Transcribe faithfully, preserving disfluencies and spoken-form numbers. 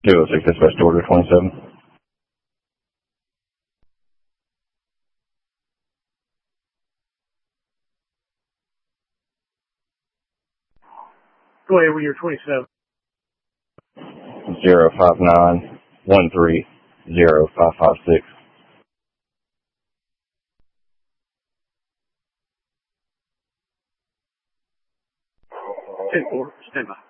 two oh six, dispatch to order twenty-seven. Go ahead when you're twenty-seven. zero five nine one three zero five five six. ten four, stand by.